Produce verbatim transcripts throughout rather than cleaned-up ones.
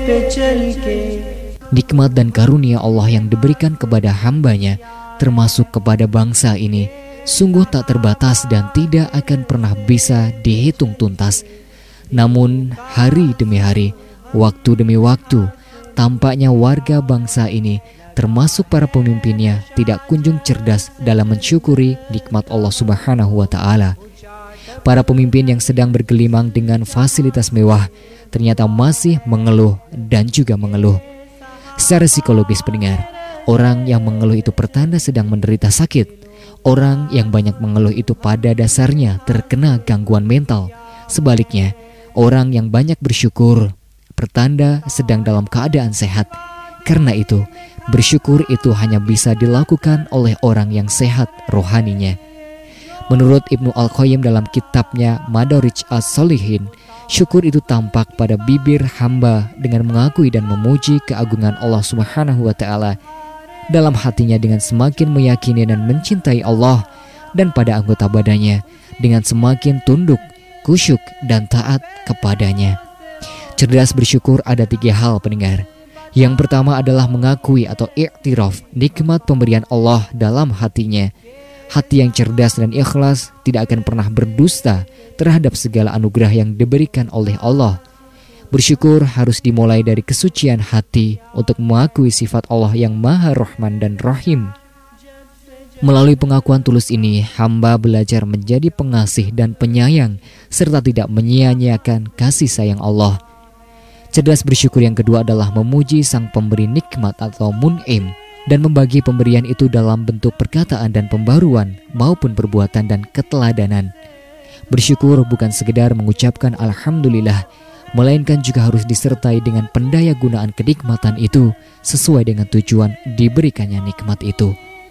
Nikmat dan karunia Allah yang diberikan kepada hambanya, termasuk kepada bangsa ini, sungguh tak terbatas dan tidak akan pernah bisa dihitung tuntas. Namun hari demi hari, waktu demi waktu, tampaknya warga bangsa ini, termasuk para pemimpinnya, tidak kunjung cerdas dalam mensyukuri nikmat Allah Subhanahu wa Ta'ala. Para pemimpin yang sedang bergelimang dengan fasilitas mewah ternyata masih mengeluh dan juga mengeluh. Secara psikologis pendengar, orang yang mengeluh itu pertanda sedang menderita sakit. Orang yang banyak mengeluh itu pada dasarnya terkena gangguan mental. Sebaliknya, orang yang banyak bersyukur pertanda sedang dalam keadaan sehat. Karena itu, bersyukur itu hanya bisa dilakukan oleh orang yang sehat rohaninya. Menurut Ibnu Al-Qayyim dalam kitabnya Madarij as-Shalihin, syukur itu tampak pada bibir hamba dengan mengakui dan memuji keagungan Allah Subhanahu wa Ta'ala, dalam hatinya dengan semakin meyakini dan mencintai Allah, dan pada anggota badannya dengan semakin tunduk, khusyuk dan taat kepadanya. Cerdas bersyukur ada tiga hal pendengar. Yang pertama adalah mengakui atau i'tiraf nikmat pemberian Allah dalam hatinya. Hati yang cerdas dan ikhlas tidak akan pernah berdusta terhadap segala anugerah yang diberikan oleh Allah. Bersyukur harus dimulai dari kesucian hati untuk mengakui sifat Allah yang Maha Rahman dan Rahim. Melalui pengakuan tulus ini, hamba belajar menjadi pengasih dan penyayang serta tidak menyia-nyiakan kasih sayang Allah. Cerdas bersyukur yang kedua adalah memuji sang pemberi nikmat atau mun'im dan membagi pemberian itu dalam bentuk perkataan dan pembaruan maupun perbuatan dan keteladanan. Bersyukur bukan sekedar mengucapkan Alhamdulillah, melainkan juga harus disertai dengan pendaya gunaan kenikmatan itu sesuai dengan tujuan diberikannya nikmat itu.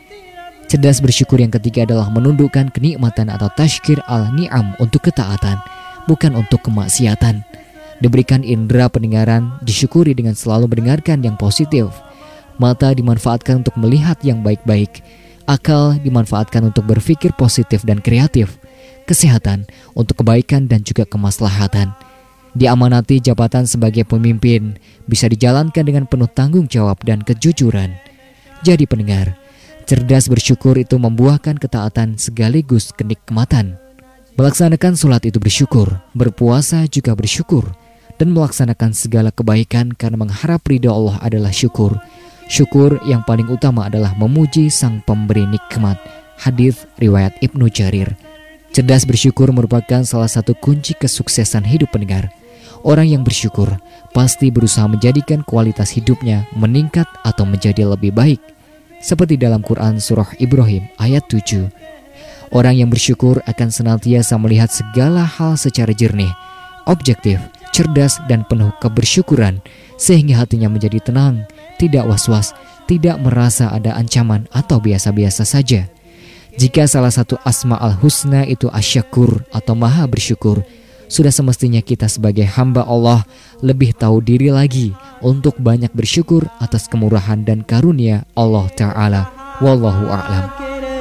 Cerdas bersyukur yang ketiga adalah menundukkan kenikmatan atau tashkir al-ni'am untuk ketaatan, bukan untuk kemaksiatan. Diberikan indera pendengaran, disyukuri dengan selalu mendengarkan yang positif. Mata dimanfaatkan untuk melihat yang baik-baik. Akal dimanfaatkan untuk berpikir positif dan kreatif. Kesehatan untuk kebaikan dan juga kemaslahatan. Diamanati jabatan sebagai pemimpin bisa dijalankan dengan penuh tanggung jawab dan kejujuran. Jadi pendengar, cerdas bersyukur itu membuahkan ketaatan sekaligus kenikmatan. Melaksanakan sholat itu bersyukur, berpuasa juga bersyukur, dan melaksanakan segala kebaikan karena mengharap ridha Allah adalah syukur. Syukur yang paling utama adalah memuji sang pemberi nikmat. Hadis riwayat Ibnu Jarir. Cerdas bersyukur merupakan salah satu kunci kesuksesan hidup pendengar. Orang yang bersyukur pasti berusaha menjadikan kualitas hidupnya meningkat atau menjadi lebih baik. Seperti dalam Quran surah Ibrahim ayat tujuh. Orang yang bersyukur akan senantiasa melihat segala hal secara jernih, objektif, cerdas dan penuh kebersyukuran, sehingga hatinya menjadi tenang, tidak was-was, tidak merasa ada ancaman atau biasa-biasa saja. Jika salah satu asma al-husna itu asyakur atau maha bersyukur, sudah semestinya kita sebagai hamba Allah lebih tahu diri lagi untuk banyak bersyukur atas kemurahan dan karunia Allah Ta'ala. Wallahu a'lam.